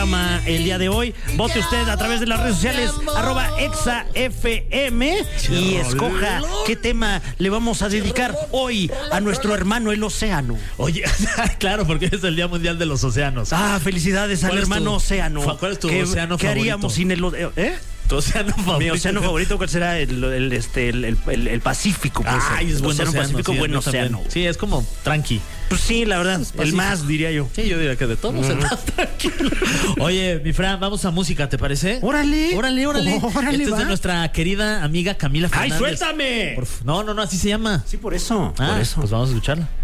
programa el día de hoy. Vote usted a través de las redes sociales @ExaFM y escoja qué tema le vamos a dedicar hoy a nuestro hermano el océano. Oye, claro, porque es el Día Mundial de los Océanos. Felicidades al hermano océano. ¿Cuál es tu océano favorito? ¿Qué haríamos sin el ¿Tu océano favorito? Mi océano favorito, ¿cuál será? El Pacífico. Pues, Ay, es buen océano. Pacífico, Sí, buen océano. Sí, es como tranqui. Pues sí, la verdad, el más, diría yo. Sí, yo diría que de todos el más tranquilo. Oye, mi Fran, vamos a música, ¿te parece? ¡Órale! Este es de nuestra querida amiga Camila Fernández. ¡Ay, suéltame! No, así se llama. Sí, por eso. Pues vamos a escucharla.